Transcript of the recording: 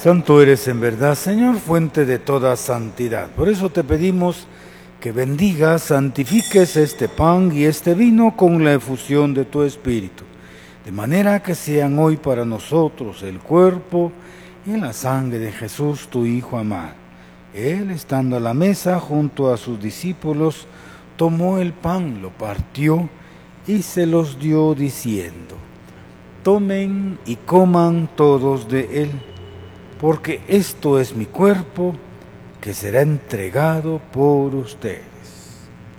Santo eres en verdad, Señor, fuente de toda santidad. Por eso te pedimos que bendigas, santifiques este pan y este vino con la efusión de tu Espíritu, de manera que sean hoy para nosotros el cuerpo y la sangre de Jesús, tu Hijo amado. Él, estando a la mesa junto a sus discípulos, tomó el pan, lo partió y se los dio diciendo: tomen y coman todos de él, porque esto es mi cuerpo que será entregado por ustedes.